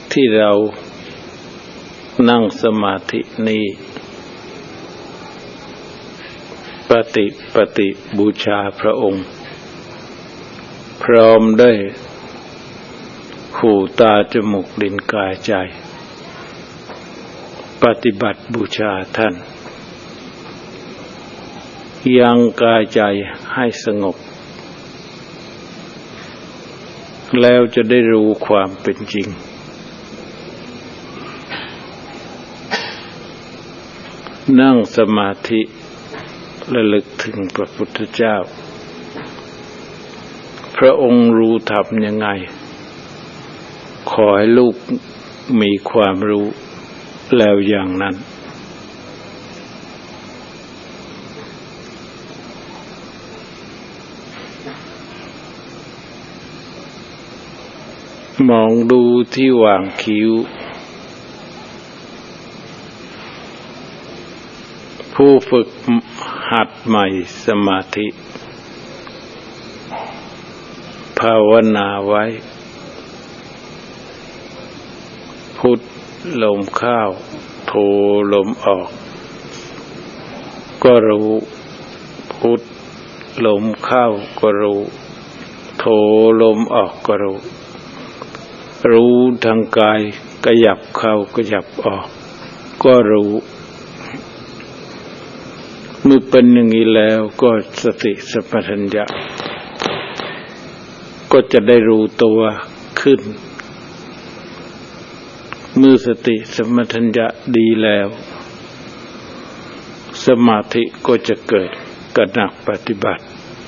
ที่เรานั่งสมาธินี้ปฏิบูชาพระองค์พร้อมด้วยหูตาจมูกลิ้นกายใจปฏิบัติบูชาท่านยังกายใจให้สงบแล้วจะได้รู้ความเป็นจริงนั่งสมาธิระลึกถึงพระพุทธเจ้าพระองค์รู้ธรรมยังไงขอให้ลูกมีความรู้แล้วอย่างนั้นมองดูที่หว่างคิ้วผู้ฝึกหัดใหม่สมาธิภาวนาไว้พุทลมเข้าโทลมออกก็รู้พุทลมเข้าก็รู้โทลมออกก็รู้รู้ทางกายขยับเข้าขยับออกก็รู้เมื่อเป็นอย่างนี้แล้วก็สติสัมปชัญญะก็จะได้รู้ตัวขึ้นเมื่อสติสัมปชัญญะดีแล้วสมาธิก็จะเกิดกระหนักปฏิบัติ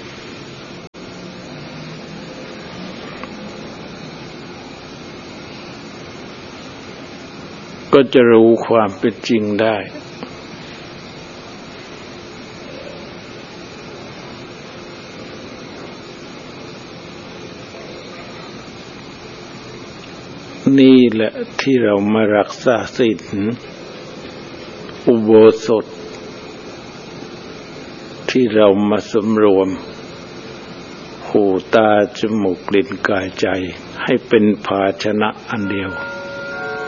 ก็จะรู้ความเป็นจริงได้นี่แหละที่เรามารักษาศีลอุโบสถที่เรามาสำรวมหูตาจมูกลิ้นกายใจให้เป็นภาชนะอันเดียว